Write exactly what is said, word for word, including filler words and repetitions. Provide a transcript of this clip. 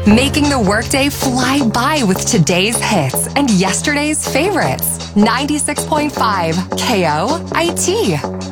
Making the workday fly by with today's hits and yesterday's favorites. ninety-six point five K O I T.